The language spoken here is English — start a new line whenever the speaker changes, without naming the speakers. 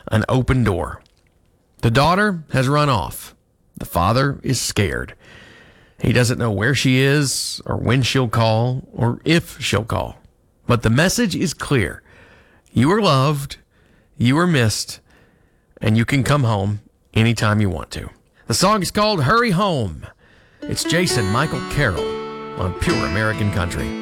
an open door. The daughter has run off. The father is scared. He doesn't know where she is or when she'll call or if she'll call. But the message is clear. You are loved, you are missed, and you can come home anytime you want to. The song is called Hurry Home. It's Jason Michael Carroll on Pure American Country.